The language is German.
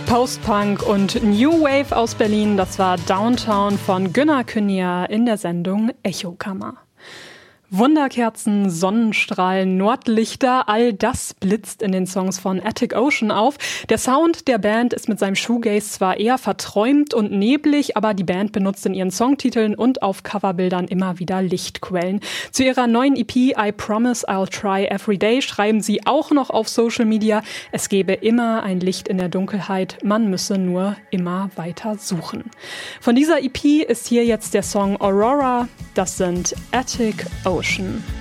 Post-Punk und New Wave aus Berlin, das war Downtown von Günner Künja in der Sendung Echokammer. Wunderkerzen, Sonnenstrahlen, Nordlichter, all das blitzt in den Songs von Attic Ocean auf. Der Sound der Band ist mit seinem Shoegaze zwar eher verträumt und neblig, aber die Band benutzt in ihren Songtiteln und auf Coverbildern immer wieder Lichtquellen. Zu ihrer neuen EP I Promise I'll Try Every Day schreiben sie auch noch auf Social Media, es gebe immer ein Licht in der Dunkelheit, man müsse nur immer weiter suchen. Von dieser EP ist hier jetzt der Song Aurora, das sind Attic Ocean.